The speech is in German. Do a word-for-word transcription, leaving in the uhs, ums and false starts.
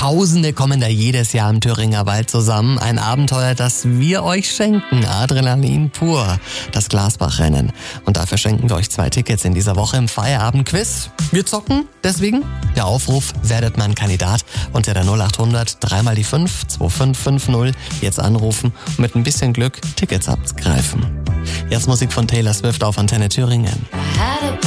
Tausende kommen da jedes Jahr im Thüringer Wald zusammen. Ein Abenteuer, das wir euch schenken. Adrenalin pur. Das Glasbachrennen. Und dafür schenken wir euch zwei Tickets in dieser Woche im Feierabend-Quiz. Wir zocken, deswegen der Aufruf, werdet mal ein Kandidat unter der null acht hundert drei mal die fünf zwei fünf fünf null. Jetzt anrufen und mit ein bisschen Glück Tickets abgreifen. Jetzt Musik von Taylor Swift auf Antenne Thüringen.